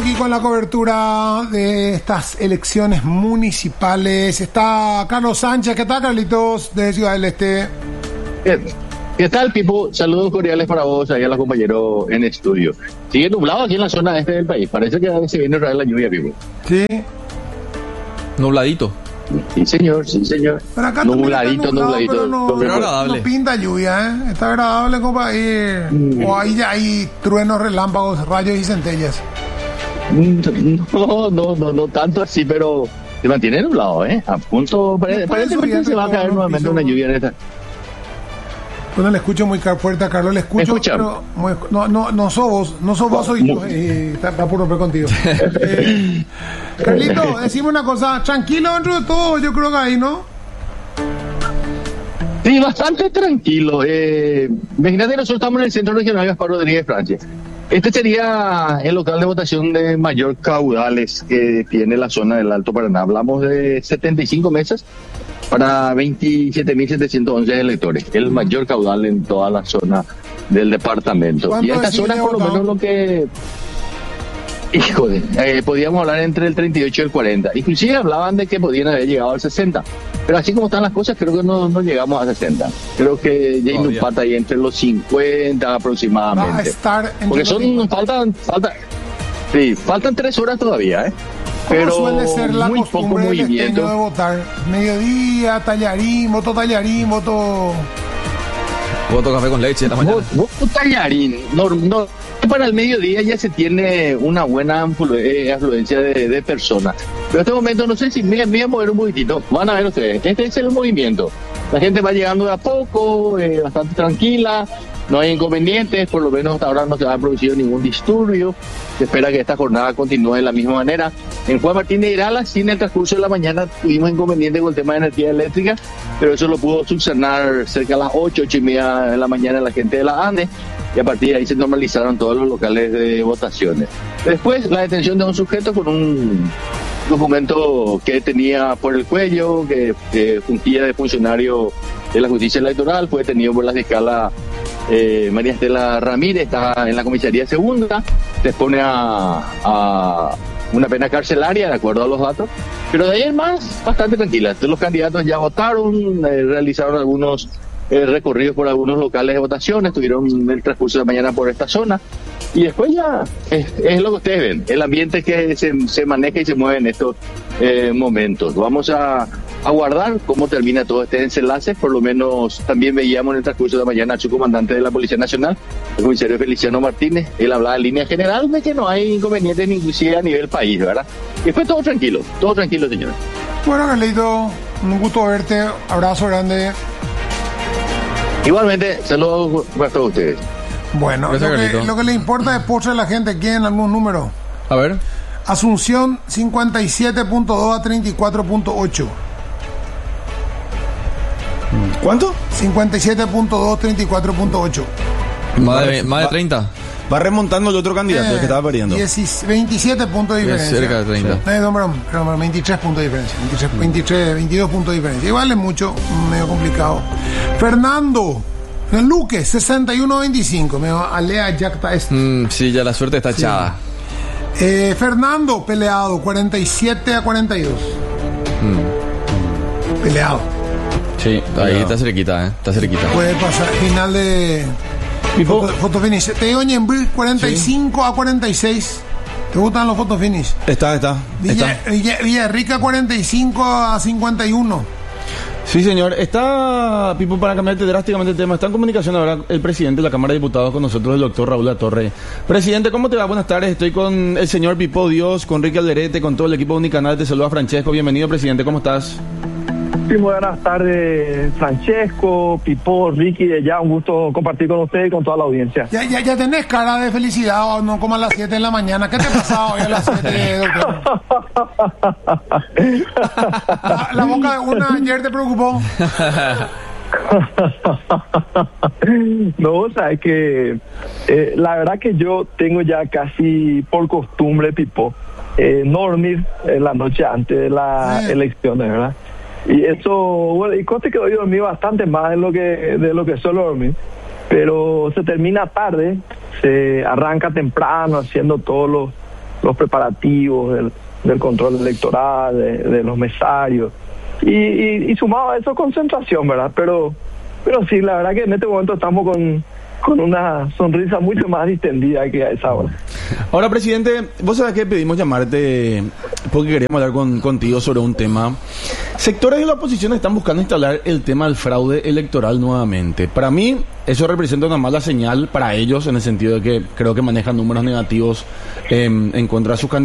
aquí con la cobertura de estas elecciones municipales. Está Carlos Sánchez. ¿Qué tal, Carlitos? De Ciudad del Este. ¿Qué tal, Pipo? Saludos cordiales para vos, ahí a los compañeros en estudio. Sigue nublado aquí en la zona este del país. Parece que se viene otra vez la lluvia, Pipo. Sí. Nubladito. Sí, señor, sí, señor. Pero acá Nubladito. Pero agradable. No pinta lluvia, ¿eh? Está agradable como para ir. O ahí ya hay truenos, relámpagos, rayos y centellas. No tanto así, pero se mantiene nublado, ¿eh? A punto, parece que se va a caer nuevamente una lluvia en esta. Bueno, le escucho muy fuerte a Carlos, le escucho, pero no sos vos, soy yo. Está por romper contigo. Carlito, decime una cosa, tranquilo dentro de todo, yo creo que ahí, ¿no? Sí, bastante tranquilo. Imagínate, nosotros estamos en el Centro Regional Gaspar Rodríguez Francia. Este sería el local de votación de mayor caudales que tiene la zona del Alto Paraná. Hablamos de 75 mesas para 27.711 electores, el mayor caudal en toda la zona del departamento. Y a esta zona, por lo menos, lo que... Híjole, podíamos hablar entre el 38 y el 40. Inclusive hablaban de que podían haber llegado al 60. Pero así como están las cosas, creo que no llegamos a 60. Creo que ya empata ahí entre los 50 aproximadamente. Va a estar porque faltan 3 horas todavía, ¿eh? Pero suele ser la muy poco movimiento de votar. Mediodía, voto café con leche en la mañana. Voto tallarín. No, para el mediodía ya se tiene una buena afluencia de personas. Pero en este momento no sé si me voy a mover un poquitito. Van a ver ustedes. Este es el movimiento. La gente va llegando de a poco, bastante tranquila. No hay inconvenientes, por lo menos hasta ahora no se ha producido ningún disturbio. Se espera que esta jornada continúe de la misma manera. En Juan Martín de Irala, sí, en el transcurso de la mañana tuvimos inconvenientes con el tema de energía eléctrica, pero eso lo pudo subsanar cerca a las 8:30 de la mañana la gente de la ANDE, y a partir de ahí se normalizaron todos los locales de votaciones. Después, la detención de un sujeto con un documento que tenía por el cuello, que fungía de funcionario de la justicia electoral, fue detenido por la fiscala María Estela Ramírez, está en la comisaría segunda, se expone a una pena carcelaria de acuerdo a los datos, pero de ahí en más bastante tranquila. Los candidatos ya votaron, realizaron algunos recorridos por algunos locales de votación, estuvieron en el transcurso de la mañana por esta zona, y después ya es lo que ustedes ven, el ambiente que se maneja y se mueve en estos momentos. Vamos a aguardar cómo termina todo este desenlace. Por lo menos también veíamos en el transcurso de la mañana a su comandante de la Policía Nacional, el comisario Feliciano Martínez. Él hablaba en línea general de que no hay inconvenientes inclusive a nivel país, ¿verdad? Y fue todo tranquilo, señores. Bueno, Carlito, un gusto verte, abrazo grande. Igualmente, saludos para todos ustedes. Bueno, gracias, lo que le importa es postre a la gente. ¿Quieren algún número? A ver. Asunción 57.2 a 34.8. ¿Cuánto? 57.2, 34.8. Más de 30. Va remontando el otro candidato, el que estaba perdiendo. 27 puntos de diferencia. Cerca de 30. No, 23 puntos de diferencia. 22 puntos de diferencia. Igual es mucho, medio complicado. Fernando Luque, 61-25. Me alea Jacta. Sí, ya la suerte está echada. Fernando, peleado, 47-42. Peleado. Sí, ahí está cerquita, Está cerquita. Puede pasar. Final de foto finish. Te digo, Ñembril, 45-46. ¿Te gustan los foto finish? Está. Villarrica, 45-51. Sí, señor. Está, Pipo, para cambiarte drásticamente el tema, está en comunicación ahora el presidente de la Cámara de Diputados con nosotros, el doctor Raúl Latorre. Presidente, ¿cómo te va? Buenas tardes. Estoy con el señor Pipo Dios, con Ricky Alderete, con todo el equipo de Unicanal. Te saluda Francesco. Bienvenido, presidente. ¿Cómo estás? Sí, muy buenas tardes, Francesco, Pipo, Ricky, de ya, un gusto compartir con ustedes y con toda la audiencia. Ya tenés cara de felicidad, o no como a las 7 de la mañana. ¿Qué te pasaba hoy a las 7, doctor? La boca de una ayer te preocupó. No, sabes que la verdad que yo tengo ya casi por costumbre, Pipo, no dormir la noche antes de las elecciones, ¿verdad? Y eso, bueno, y conste que hoy dormí bastante más de lo que suelo dormir, pero se termina tarde, se arranca temprano haciendo todos los preparativos del control electoral, de los mesarios. Y sumado a eso, concentración, ¿verdad? Pero sí, la verdad que en este momento estamos con una sonrisa mucho más distendida que a esa hora. Ahora, presidente, vos sabés que pedimos llamarte porque queríamos hablar contigo sobre un tema. Sectores de la oposición están buscando instalar el tema del fraude electoral nuevamente. Para mí, eso representa una mala señal para ellos, en el sentido de que creo que manejan números negativos en contra de sus candidatos.